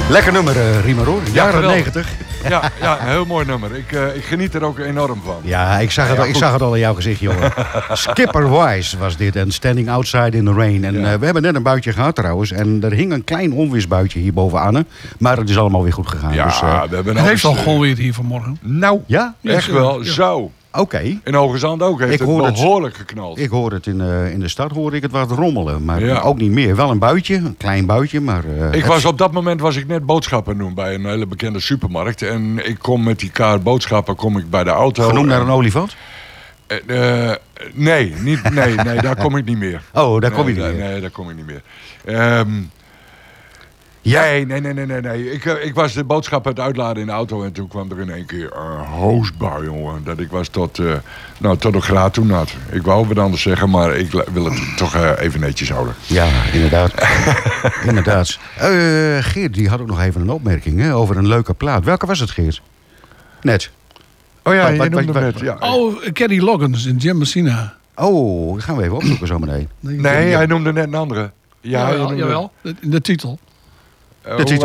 Lekker nummer, Riemer, hoor. Jaren 90. Ja, een heel mooi nummer. Ik geniet er ook enorm van. Ja, ik zag het al in jouw gezicht, jongen. Skipper Wise was dit. En Standing Outside in the Rain. En we hebben net een buitje gehad trouwens. En er hing een klein onweersbuitje hier boven Anne. Maar het is allemaal weer goed gegaan. Ja, dus, we hebben Het heeft al gewoon weer hier vanmorgen. Nou, ja? Echt wel, zo. Oké. In Hoge Zand ook heeft het behoorlijk geknald. Ik hoor het in de stad hoor ik het wat rommelen. Maar ook niet meer. Wel een buitje, een klein buitje. Maar, Op dat moment was ik net boodschappen doen bij een hele bekende supermarkt. En ik kom met die kaart boodschappen bij de auto. Genoemd naar een olifant? Nee, daar kom ik niet meer. Oh, daar kom je niet meer? Nee, daar kom ik niet meer. Nee. Ik was de boodschap aan het uitladen in de auto en toen kwam er in één keer een hoosbui, jongen. Dat ik was tot een graad toe nat. Ik wou wat anders zeggen, maar ik wil het toch even netjes houden. Ja, inderdaad. Inderdaad. Geert, die had ook nog even een opmerking over een leuke plaat. Welke was het, Geert? Net. Oh ja, je noemde hem net. Ja. Oh, Kenny Loggins in Jam Messina. Oh, dat gaan we even opzoeken zo meteen. Nee, hij noemde net een andere. Jawel, de titel. De titel.